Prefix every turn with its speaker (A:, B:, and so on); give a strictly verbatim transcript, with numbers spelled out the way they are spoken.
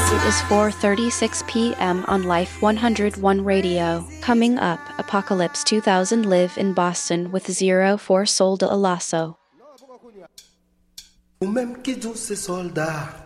A: It is four thirty-six p m on Life one oh one Radio. Coming up, Apocalypse two thousand live in Boston with Zero for Sol de Alasso.
B: O mesmo que disse soldar